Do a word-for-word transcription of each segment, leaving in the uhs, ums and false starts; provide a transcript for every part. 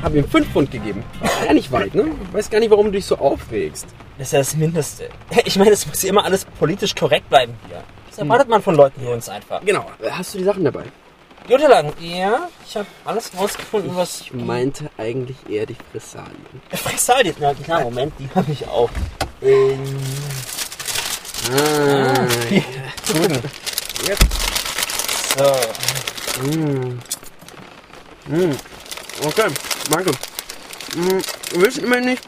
Hab ihm fünf Pfund gegeben. War ja nicht weit, ne? Ich weiß gar nicht, warum du dich so aufregst. Das ist ja das Mindeste. Ich meine, es muss ja immer alles politisch korrekt bleiben hier. Das erwartet man von Leuten wie uns einfach. Genau. Hast du die Sachen dabei? Die Unterlagen, ja. Ich habe alles rausgefunden, was... Ich meinte eigentlich eher die Fressalien. Fressalien? Na klar, Moment, die habe ich auch. Ähm... Ah, Hier, drüben. So. Mm. Mm. Okay, danke. Mm. Wir wissen immer nicht,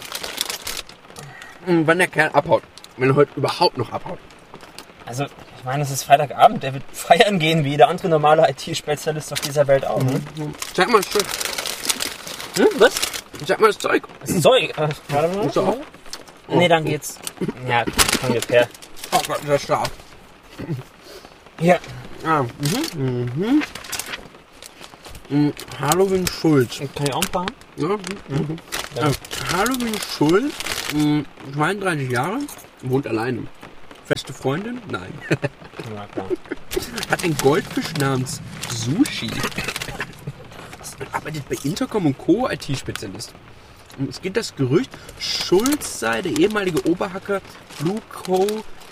wann der Kerl abhaut. Wenn er heute überhaupt noch abhaut. Also, ich meine, es ist Freitagabend. Der wird feiern gehen, wie jeder andere normale I T-Spezialist auf dieser Welt auch. Ne? Mhm. Zeig mal das Zeug. Hm, was? Zeig mal das Zeug. Das Zeug? Äh, warte mal. Ist auch. Nee, dann geht's. Ja, komm jetzt her. Oh Gott, das ist stark. Hier. Ah, mhm, mhm. Mhm. Halloween Schulz. Kann ich auch ein paar? Ja, mhm. Ja. Halloween Schulz, mhm. zweiunddreißig Jahre, wohnt alleine. Feste Freundin? Nein. Ja, klar. Hat einen Goldfisch namens Sushi. Arbeitet bei Intercom und Co. I T-Spezialist. Und es geht das Gerücht, Schulz sei der ehemalige Oberhacker Blue Co.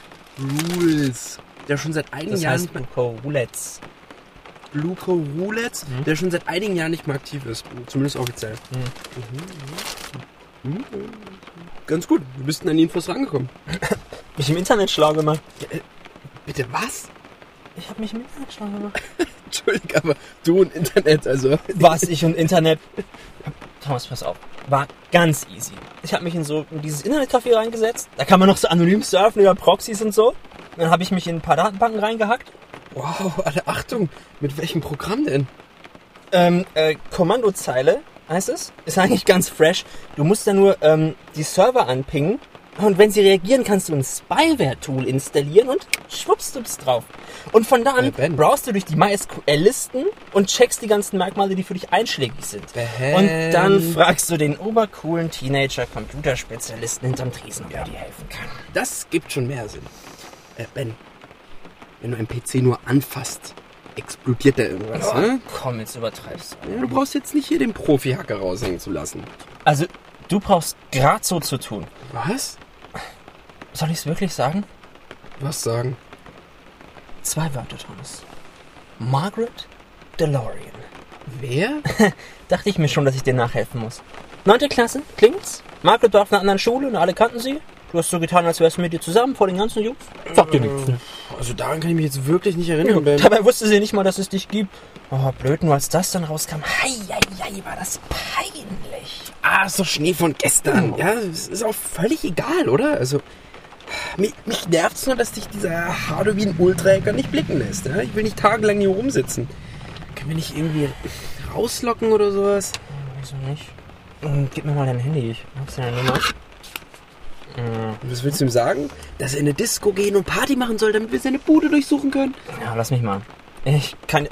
Rules, der schon seit einigen Das Jahren heißt nicht mehr, Roulettes. Blue Co. Rules, mhm. der schon seit einigen Jahren nicht mehr aktiv ist, zumindest offiziell. Mhm. Mhm. Mhm. Ganz gut, du bist an die Infos rangekommen. Mich im Internet schlau gemacht. Ja, äh, bitte was? Ich habe mich im Internet schlau gemacht. Entschuldigung, aber du und Internet, also... Was, ich und Internet? Thomas, pass auf. War ganz easy. Ich habe mich in so in dieses Internetcafé reingesetzt. Da kann man noch so anonym surfen über Proxys und so. Dann habe ich mich in ein paar Datenbanken reingehackt. Wow, alle Achtung. Mit welchem Programm denn? Ähm, äh, Kommandozeile heißt es. Ist eigentlich ganz fresh. Du musst da nur ähm, die Server anpingen. Und wenn sie reagieren, kannst du ein Spyware-Tool installieren und schwupps, du bist drauf. Und von da an äh, browst du durch die MySQL-Listen und checkst die ganzen Merkmale, die für dich einschlägig sind. Ben. Und dann fragst du den obercoolen Teenager-Computerspezialisten hinterm Tresen, ob er dir helfen kann. Das gibt schon mehr Sinn. Äh, Ben, wenn du einen P C nur anfasst, explodiert da irgendwas, Oh, ne? komm, jetzt übertreibst du. Ja, du brauchst jetzt nicht hier den Profi-Hacker raushängen zu lassen. Also, du brauchst grad so zu tun. Was? Soll ich es wirklich sagen? Was sagen? Zwei Wörter, Thomas. Margaret DeLorean. Wer? Dachte ich mir schon, dass ich dir nachhelfen muss. Neunte Klasse, klingt's? Margaret war auf einer anderen Schule und alle kannten sie. Du hast so getan, als wärst du mit dir zusammen vor den ganzen Jungs. Sagt dir nichts. Ne? Also daran kann ich mich jetzt wirklich nicht erinnern, Ben. Dabei wusste sie nicht mal, dass es dich gibt. Oh, blöd, nur als das dann rauskam. Hei, hei, hei, war das peinlich. Ah, ist doch Schnee von gestern. Ja, es ist auch völlig egal, oder? Also, mich, mich nervt's nur, dass dich dieser Halloween-Ultra-Hacker nicht blicken lässt. Ja? Ich will nicht tagelang hier rumsitzen. Können wir nicht irgendwie rauslocken oder sowas? Wieso nicht? Hm, gib mir mal dein Handy. Ich hab's deine Nummer. Hm. Was willst du ihm sagen? Dass er in eine Disco gehen und Party machen soll, damit wir seine Bude durchsuchen können? Ja, lass mich mal. Ich kann...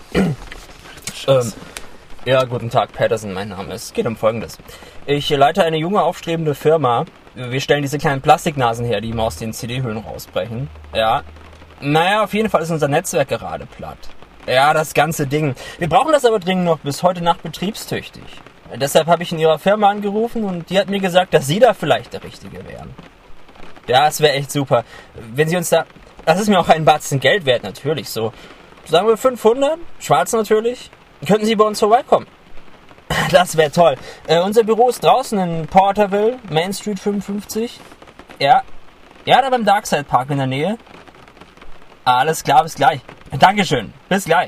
ähm, ja, guten Tag, Patterson, mein Name. Es geht um Folgendes. Ich leite eine junge, aufstrebende Firma. Wir stellen diese kleinen Plastiknasen her, die immer aus den C D-Hüllen rausbrechen. Ja. Naja, auf jeden Fall ist unser Netzwerk gerade platt. Ja, das ganze Ding. Wir brauchen das aber dringend noch bis heute Nacht betriebstüchtig. Deshalb habe ich in ihrer Firma angerufen und die hat mir gesagt, dass sie da vielleicht der Richtige wären. Ja, es wäre echt super. Wenn sie uns da... Das ist mir auch ein Batzen Geld wert, natürlich so. Sagen wir fünfhundert, schwarz natürlich. Könnten Sie bei uns vorbeikommen? Das wäre toll. Äh, unser Büro ist draußen in Porterville, Main Street fünfundfünfzig. Ja. Ja, da beim Darkside Park in der Nähe. Alles klar, bis gleich. Dankeschön, bis gleich.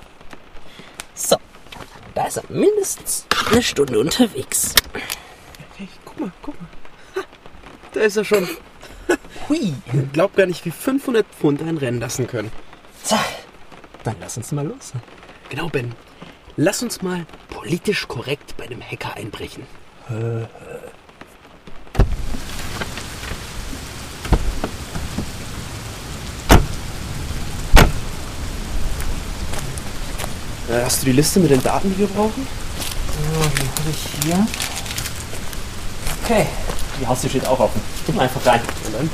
So. Da ist er mindestens eine Stunde unterwegs. Hey, guck mal, guck mal. Ha, da ist er schon. Hui. Ich glaub gar nicht, wie fünfhundert Pfund einen rennen lassen können. So, dann lass uns mal los. Genau, Ben. Lass uns mal politisch korrekt bei einem Hacker einbrechen. Äh, Hast du die Liste mit den Daten, die wir brauchen? So, die habe ich hier. Okay, die Haustür steht auch offen. Gib mal einfach rein. Und dann?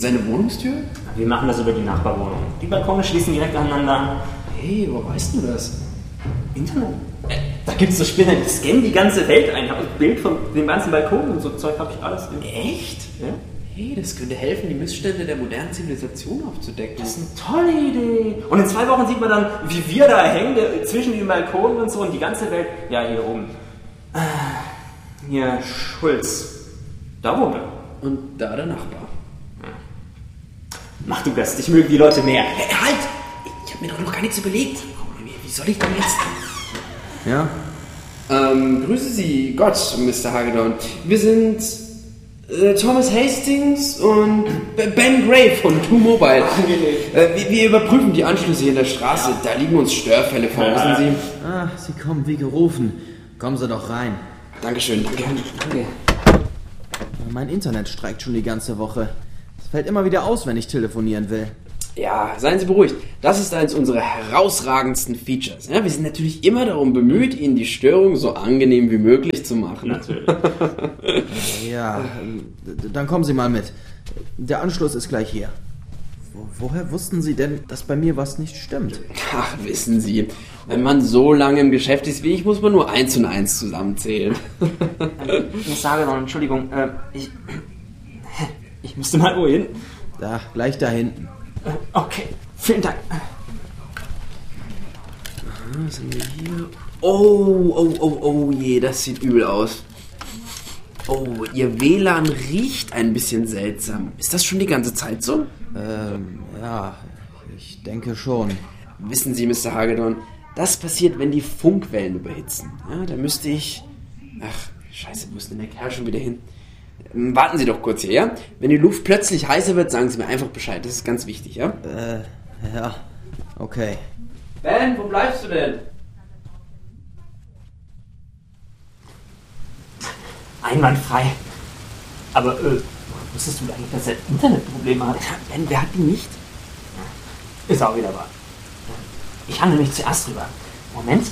seine Wohnungstür? Wir machen das über die Nachbarwohnung. Die Balkone schließen direkt aneinander. Hey, wo weißt du das? Internet? Äh, da gibt es so Spinner, die scannen die ganze Welt ein. Ich habe ein Bild von dem ganzen Balkon und so Zeug habe ich alles. Echt? Ja? Hey, das könnte helfen, die Missstände der modernen Zivilisation aufzudecken. Das ist eine tolle Idee. Und in zwei Wochen sieht man dann, wie wir da hängen, zwischen den Balkonen und so und die ganze Welt. Ja, hier oben. Hier, Schulz. Da wohnt er. Und da der Nachbar. Mach du das, ich mögen die Leute mehr. Hey, halt! Ich habe mir doch noch gar nichts überlegt. Wie soll ich denn jetzt... Ja? Ähm, grüße Sie Gott, Mister Hagedorn. Wir sind äh, Thomas Hastings und Ben Gray von Two Mobile. Äh, wir, wir überprüfen die Anschlüsse hier in der Straße. Da liegen uns Störfälle vor, wissen Sie. Ah, Sie kommen wie gerufen. Kommen Sie doch rein. Dankeschön, danke. Danke. Mein Internet streikt schon die ganze Woche. Es fällt immer wieder aus, wenn ich telefonieren will. Ja, seien Sie beruhigt. Das ist eines unserer herausragendsten Features. Ja, wir sind natürlich immer darum bemüht, Ihnen die Störung so angenehm wie möglich zu machen. Natürlich. Ja, d- dann kommen Sie mal mit. Der Anschluss ist gleich hier. Wo, woher wussten Sie denn, dass bei mir was nicht stimmt? Ach, wissen Sie, wenn man so lange im Geschäft ist wie ich, muss man nur eins und eins zusammenzählen. Ich sage noch, Entschuldigung, äh, ich, ich müsste mal wohin. Da, gleich da hinten. Okay, vielen Dank. Was haben wir hier? Oh, oh, oh, oh je, das sieht übel aus. Oh, Ihr W L A N riecht ein bisschen seltsam. Ist das schon die ganze Zeit so? Ähm, ja, ich denke schon. Wissen Sie, Mister Hagedorn, das passiert, wenn die Funkwellen überhitzen. Ja, da müsste ich... Ach, scheiße, wo ist denn der Kerl schon wieder hin? Ähm, Warten Sie doch kurz hier, ja? Wenn die Luft plötzlich heißer wird, sagen Sie mir einfach Bescheid. Das ist ganz wichtig, ja? Äh, ja, okay. Ben, wo bleibst du denn? Einwandfrei. Aber, äh, wusstest du eigentlich, dass er Internetprobleme hat? Ben, wer hat die nicht? Ist auch wieder wahr. Ich handle mich zuerst drüber. Moment.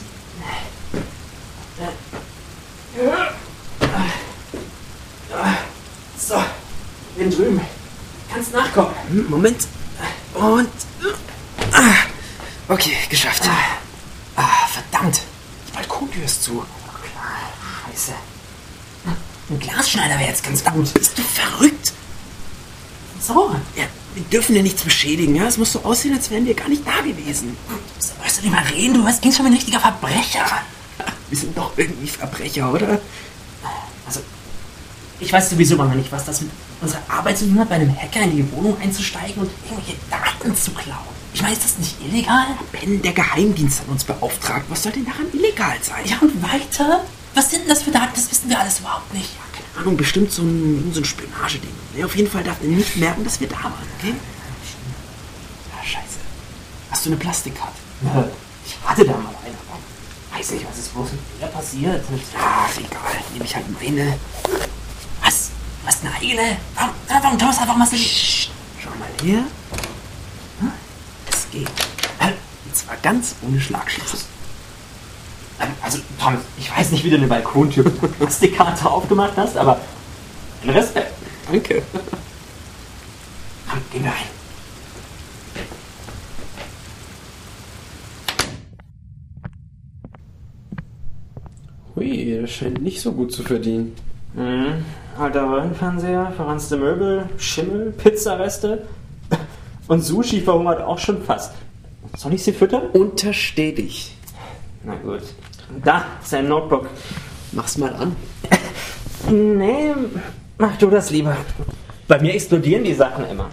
So, bin drüben. Kannst nachkommen. Moment. Und... Ah, okay, geschafft. Ah, verdammt. Die Balkontür ist zu. Scheiße. Ein Glasschneider wäre jetzt ganz gut. Bist du verrückt? So. Ja, wir dürfen ja nichts beschädigen, ja? Es muss so aussehen, als wären wir gar nicht da gewesen. Sollst du nicht mal reden? Du klingt schon wie ein richtiger Verbrecher. Wir sind doch irgendwie Verbrecher, oder? Also, ich weiß sowieso mal nicht, was das mit unserer Arbeit zu tun hat, bei einem Hacker in die Wohnung einzusteigen und irgendwelche Daten zu klauen. Ich meine, ist das nicht illegal? Ben, der Geheimdienst hat uns beauftragt. Was soll denn daran illegal sein? Ja, und weiter? Was sind denn das für Daten? Das wissen wir alles überhaupt nicht. Keine Ahnung, bestimmt so ein, so ein Spionageding. Nee, auf jeden Fall darf er nicht merken, dass wir da waren, okay? Ah, scheiße. Hast du eine Plastikkarte? Ich hatte da mal eine, aber weiß nicht, was ist bloß mit der passiert. Ach, egal. Nehme ich halt meine. Was? Was, eine eigene? Warum, warum Thomas, warum hast du die... Psst, schau mal her. Hm? Es geht. Und zwar ganz ohne Schlagschluss. Also, Thomas, ich weiß nicht, wie du eine Balkontür mit einer Plastikkarte aufgemacht hast, aber Respekt. Danke. Komm, gehen wir rein. Hui, das scheint nicht so gut zu verdienen. Mhm. Alter Röhrenfernseher, verranzte Möbel, Schimmel, Pizzareste und Sushi verhungert auch schon fast. Soll ich sie füttern? Untersteh dich. Na gut. Da, sein Notebook. Mach's mal an. Nee, mach du das lieber. Bei mir explodieren die Sachen immer.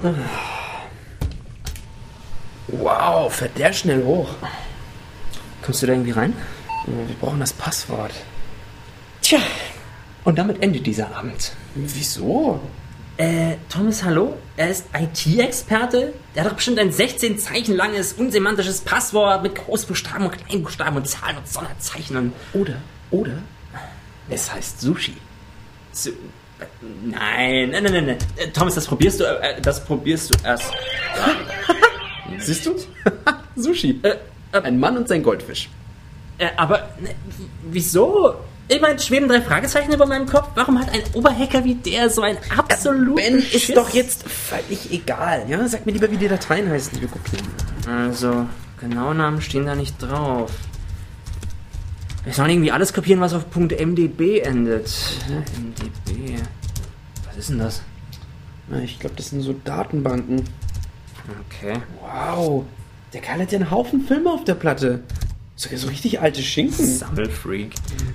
Wow, fährt der schnell hoch. Kommst du da irgendwie rein? Wir brauchen das Passwort. Tja, und damit endet dieser Abend. Wieso? Äh, Thomas, hallo? Er ist I T-Experte? Der hat doch bestimmt ein sechzehn Zeichen langes, unsemantisches Passwort mit Großbuchstaben und Kleinbuchstaben und Zahlen und Sonderzeichen und... Oder, oder, es heißt Sushi. Su nein, nein, nein, nein, nein. Äh, Thomas, das probierst du, äh, das probierst du erst. Siehst du? Sushi. Äh, äh, Ein Mann und sein Goldfisch. äh, aber, ne, wieso? Ich meine, schweben drei Fragezeichen über meinem Kopf. Warum hat ein Oberhacker wie der so ein absolut Ben, ist doch jetzt völlig egal. Ja, sag mir lieber, wie die Dateien heißen, die wir kopieren. Also, genaue Namen stehen da nicht drauf. Wir sollen irgendwie alles kopieren, was auf .mdb endet. M D B. Was ist denn das? Na, ich glaube, das sind so Datenbanken. Okay. Wow, der Kerl hat ja einen Haufen Filme auf der Platte. Sogar so richtig alte Schinken. Sammelfreak.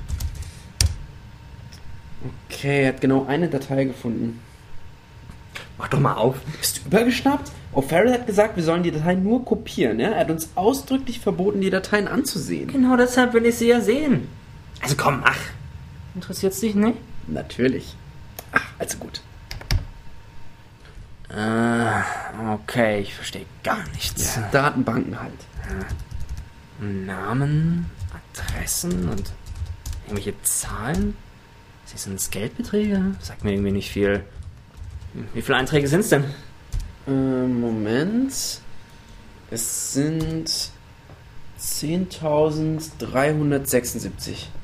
Okay, er hat genau eine Datei gefunden. Mach doch mal auf. Bist du übergeschnappt? O'Farrell hat gesagt, wir sollen die Dateien nur kopieren. Ja? Er hat uns ausdrücklich verboten, die Dateien anzusehen. Genau deshalb will ich sie ja sehen. Also komm, mach. Interessiert's dich, ne? Natürlich. Ach, also gut. Äh, okay, ich verstehe gar nichts. Ja, Datenbanken halt. Namen, Adressen und irgendwelche Zahlen? Sind es Geldbeträge? Sagt mir irgendwie nicht viel. Wie viele Einträge sind es denn? Ähm, Moment. Es sind zehntausenddreihundertsechsundsiebzig.